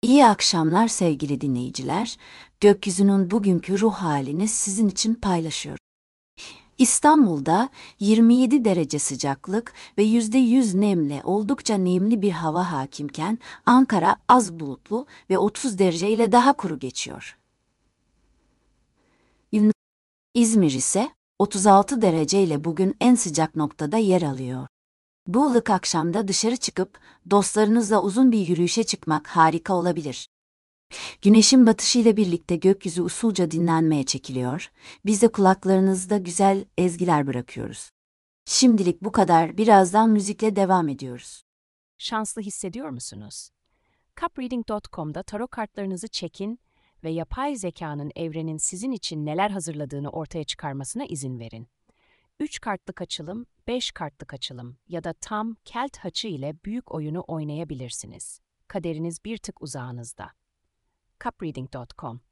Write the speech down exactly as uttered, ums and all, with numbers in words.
İyi akşamlar sevgili dinleyiciler. Gökyüzünün bugünkü ruh halini sizin için paylaşıyorum. İstanbul'da yirmi yedi derece sıcaklık ve yüzde yüz nemle oldukça nemli bir hava hakimken Ankara az bulutlu ve otuz derece ile daha kuru geçiyor. İzmir ise otuz altı derece ile bugün en sıcak noktada yer alıyor. Bu ılık akşamda dışarı çıkıp dostlarınızla uzun bir yürüyüşe çıkmak harika olabilir. Güneşin batışıyla birlikte gökyüzü usulca dinlenmeye çekiliyor, biz de kulaklarınızda güzel ezgiler bırakıyoruz. Şimdilik bu kadar, birazdan müzikle devam ediyoruz. Şanslı hissediyor musunuz? Cupreading nokta com'da tarot kartlarınızı çekin ve yapay zekanın evrenin sizin için neler hazırladığını ortaya çıkarmasına izin verin. üç kartlık açılım, beş kartlık açılım ya da tam kelt haçı ile büyük oyunu oynayabilirsiniz. Kaderiniz bir tık uzağınızda. Cupreading nokta com